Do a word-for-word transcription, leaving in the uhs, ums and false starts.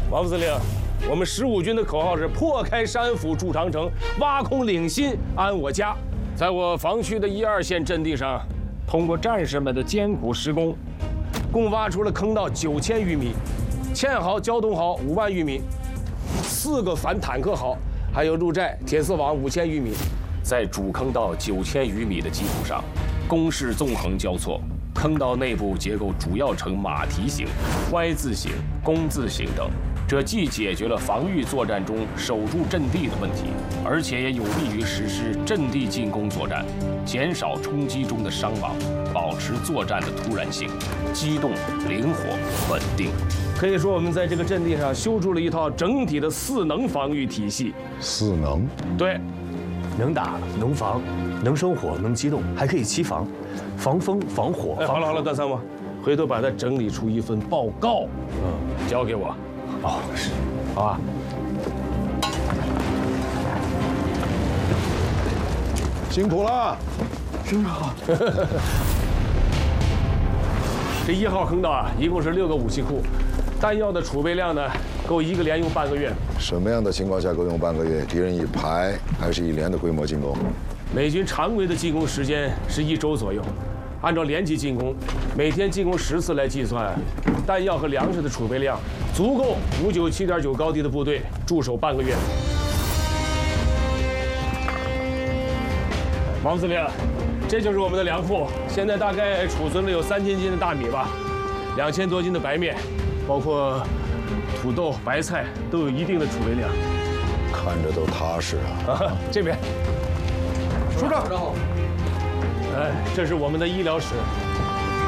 王司令，我们十五军的口号是破开山腹筑长城，挖空岭心安我家。在我防区的一二线阵地上，通过战士们的艰苦施工，共挖出了坑道九千余米，堑壕、胶东壕五万余米，四个反坦克壕，还有入寨铁丝网五千余米。在主坑道九千余米的基础上，工事纵横交错。 坑道内部结构主要呈马蹄形、Y 字形、弓字形等，这既解决了防御作战中守住阵地的问题，而且也有利于实施阵地进攻作战，减少冲击中的伤亡，保持作战的突然性、机动、灵活、稳定。可以说，我们在这个阵地上修筑了一套整体的四能防御体系。 四能， 对， 能打、能防、能生火、能机动，还可以期防。 防风、防火。 哎，好了好了，段参谋，回头把它整理出一份报告，嗯，交给我。 哦，是， 好吧。 辛苦了， 师长。 这一号坑道啊，一共是六个武器库，弹药的储备量呢，够一个连用半个月。 什么样的情况下够用半个月？敌人以排还是以连的规模进攻？ 美军常规的进攻时间是一周左右，按照连级进攻，每天进攻十次来计算，弹药和粮食的储备量足够五九七点九高地的部队驻守半个月。王司令，这就是我们的粮库，现在大概储存了有三千斤的大米吧，两千多斤的白面，包括土豆、白菜都有一定的储备量。 看着都踏实啊！ 啊，这边。 首长好。 哎，这是我们的医疗室，